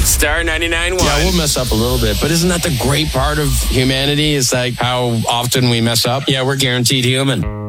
Star 99.1. Yeah, we'll mess up a little bit, but isn't that the great part of humanity? Is like how often we mess up? Yeah, we're guaranteed human.